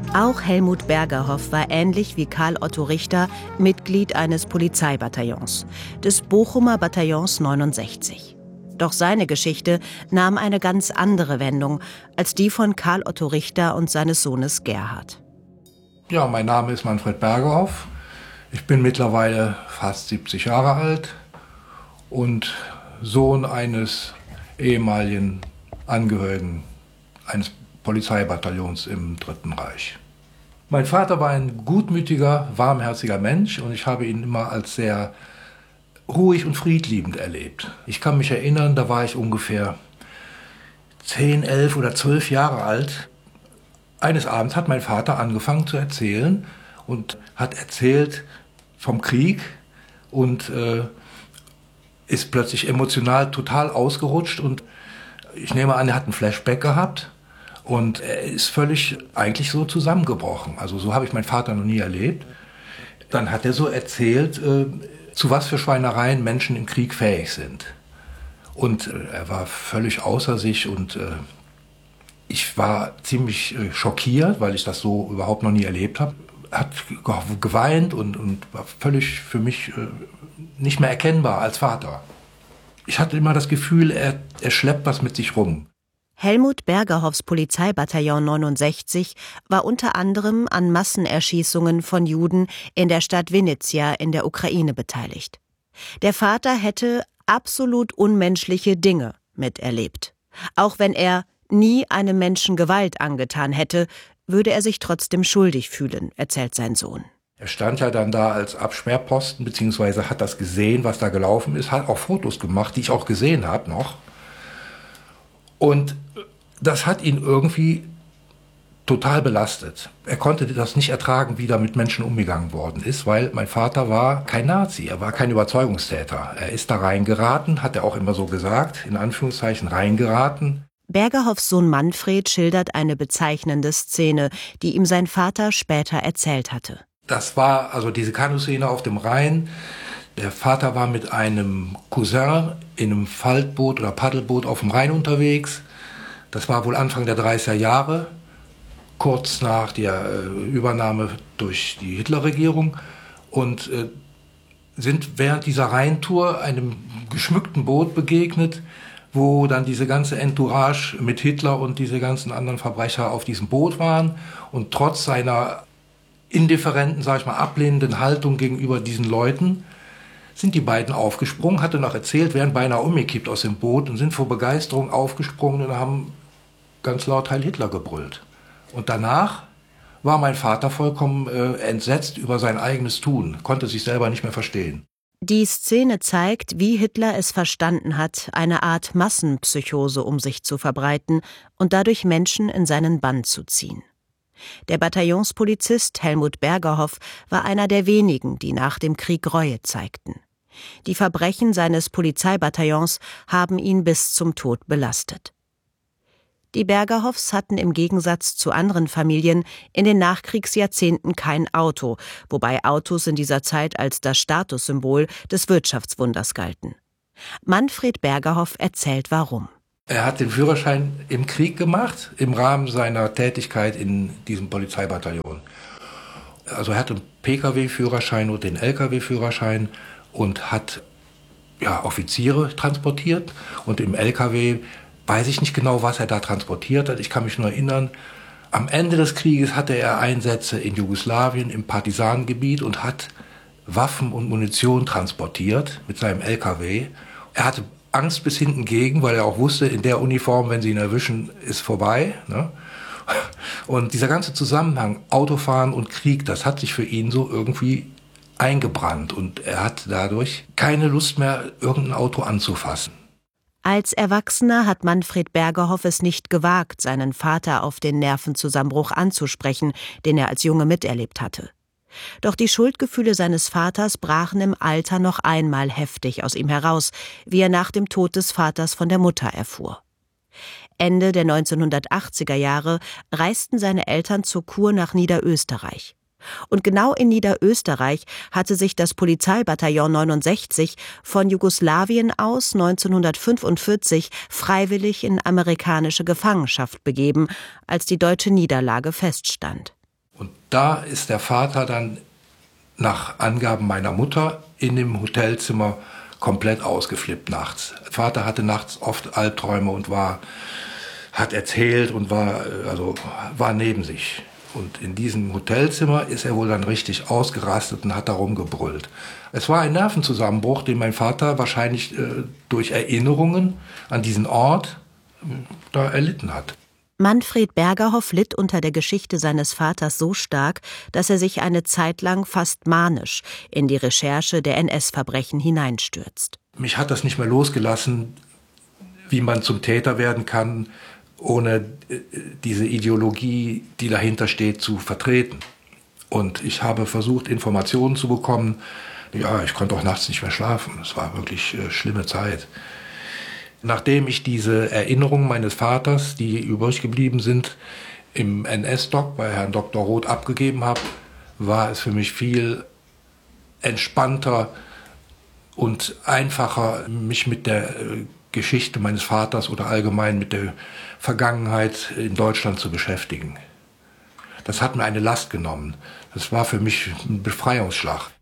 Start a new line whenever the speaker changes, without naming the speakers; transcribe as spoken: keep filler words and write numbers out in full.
Auch Helmut Bergerhoff war ähnlich wie Karl Otto Richter Mitglied eines Polizeibataillons, des Bochumer Bataillons neunundsechzig. Doch seine Geschichte nahm eine ganz andere Wendung als die von Karl Otto Richter und seines Sohnes Gerhard.
Ja, mein Name ist Manfred Bergerhoff. Ich bin mittlerweile fast siebzig Jahre alt und Sohn eines ehemaligen Angehörigen eines Polizeibataillons im Dritten Reich. Mein Vater war ein gutmütiger, warmherziger Mensch und ich habe ihn immer als sehr ruhig und friedliebend erlebt. Ich kann mich erinnern, da war ich ungefähr zehn, elf oder zwölf Jahre alt. Eines Abends hat mein Vater angefangen zu erzählen und hat erzählt vom Krieg und äh, ist plötzlich emotional total ausgerutscht und ich nehme an, er hat einen Flashback gehabt. Und er ist völlig eigentlich so zusammengebrochen. Also so habe ich meinen Vater noch nie erlebt. Dann hat er so erzählt, äh, zu was für Schweinereien Menschen im Krieg fähig sind. Und äh, er war völlig außer sich und äh, ich war ziemlich äh, schockiert, weil ich das so überhaupt noch nie erlebt habe. Er hat geweint und, und war völlig für mich äh, nicht mehr erkennbar als Vater. Ich hatte immer das Gefühl, er, er schleppt was mit sich rum.
Helmut Bergerhoffs Polizeibataillon neunundsechzig war unter anderem an Massenerschießungen von Juden in der Stadt Winnyzja in der Ukraine beteiligt. Der Vater hätte absolut unmenschliche Dinge miterlebt. Auch wenn er nie einem Menschen Gewalt angetan hätte, würde er sich trotzdem schuldig fühlen, erzählt sein Sohn.
Er stand ja dann da als Absperrposten, beziehungsweise hat das gesehen, was da gelaufen ist, hat auch Fotos gemacht, die ich auch gesehen habe noch. Und das hat ihn irgendwie total belastet. Er konnte das nicht ertragen, wie da mit Menschen umgegangen worden ist, weil mein Vater war kein Nazi, er war kein Überzeugungstäter. Er ist da reingeraten, hat er auch immer so gesagt, in Anführungszeichen reingeraten.
Bergerhoffs Sohn Manfred schildert eine bezeichnende Szene, die ihm sein Vater später erzählt hatte.
Das war also diese Kanuszene auf dem Rhein. Der Vater war mit einem Cousin in einem Faltboot oder Paddelboot auf dem Rhein unterwegs. Das war wohl Anfang der dreißiger Jahre, kurz nach der äh, Übernahme durch die Hitlerregierung. Und äh, sind während dieser Rheintour einem geschmückten Boot begegnet, wo dann diese ganze Entourage mit Hitler und diese ganzen anderen Verbrecher auf diesem Boot waren. Und trotz seiner indifferenten, sag ich mal, ablehnenden Haltung gegenüber diesen Leuten sind die beiden aufgesprungen, hatte noch erzählt, wären beinahe umgekippt aus dem Boot und sind vor Begeisterung aufgesprungen und haben ganz laut Heil Hitler gebrüllt. Und danach war mein Vater vollkommen äh, entsetzt über sein eigenes Tun, konnte sich selber nicht mehr verstehen.
Die Szene zeigt, wie Hitler es verstanden hat, eine Art Massenpsychose um sich zu verbreiten und dadurch Menschen in seinen Bann zu ziehen. Der Bataillonspolizist Helmut Bergerhoff war einer der wenigen, die nach dem Krieg Reue zeigten. Die Verbrechen seines Polizeibataillons haben ihn bis zum Tod belastet. Die Bergerhoffs hatten im Gegensatz zu anderen Familien in den Nachkriegsjahrzehnten kein Auto, wobei Autos in dieser Zeit als das Statussymbol des Wirtschaftswunders galten. Manfred Bergerhoff erzählt warum.
Er hat den Führerschein im Krieg gemacht, im Rahmen seiner Tätigkeit in diesem Polizeibataillon. Also er hatte einen Pkw-Führerschein und den L K W-Führerschein und hat ja, Offiziere transportiert. Und im L K W weiß ich nicht genau, was er da transportiert hat. Ich kann mich nur erinnern, am Ende des Krieges hatte er Einsätze in Jugoslawien, im Partisanengebiet und hat Waffen und Munition transportiert mit seinem L K W. Er hatte Angst bis hinten gegen, weil er auch wusste, in der Uniform, wenn sie ihn erwischen, ist vorbei. Ne? Und dieser ganze Zusammenhang, Autofahren und Krieg, das hat sich für ihn so irgendwie eingebrannt. Und er hat dadurch keine Lust mehr, irgendein Auto anzufassen.
Als Erwachsener hat Manfred Bergerhoff es nicht gewagt, seinen Vater auf den Nervenzusammenbruch anzusprechen, den er als Junge miterlebt hatte. Doch die Schuldgefühle seines Vaters brachen im Alter noch einmal heftig aus ihm heraus, wie er nach dem Tod des Vaters von der Mutter erfuhr. Ende der neunzehnhundertachtziger Jahre reisten seine Eltern zur Kur nach Niederösterreich. Und genau in Niederösterreich hatte sich das Polizeibataillon neunundsechzig von Jugoslawien aus neunzehnhundertfünfundvierzig freiwillig in amerikanische Gefangenschaft begeben, als die deutsche Niederlage feststand.
Und da ist der Vater dann nach Angaben meiner Mutter in dem Hotelzimmer komplett ausgeflippt nachts. Der Vater hatte nachts oft Albträume und war, hat erzählt und war, also, war neben sich. Und in diesem Hotelzimmer ist er wohl dann richtig ausgerastet und hat da rumgebrüllt. Es war ein Nervenzusammenbruch, den mein Vater wahrscheinlich äh, durch Erinnerungen an diesen Ort äh, da erlitten hat.
Manfred Bergerhoff litt unter der Geschichte seines Vaters so stark, dass er sich eine Zeit lang fast manisch in die Recherche der N S-Verbrechen hineinstürzt.
Mich hat das nicht mehr losgelassen, wie man zum Täter werden kann, ohne diese Ideologie, die dahinter steht, zu vertreten. Und ich habe versucht, Informationen zu bekommen. Ja, ich konnte auch nachts nicht mehr schlafen. Es war wirklich eine schlimme Zeit. Nachdem ich diese Erinnerungen meines Vaters, die übrig geblieben sind, im N S-Doc bei Herrn Doktor Roth abgegeben habe, war es für mich viel entspannter und einfacher, mich mit der Geschichte meines Vaters oder allgemein mit der Vergangenheit in Deutschland zu beschäftigen. Das hat mir eine Last genommen. Das war für mich ein Befreiungsschlag.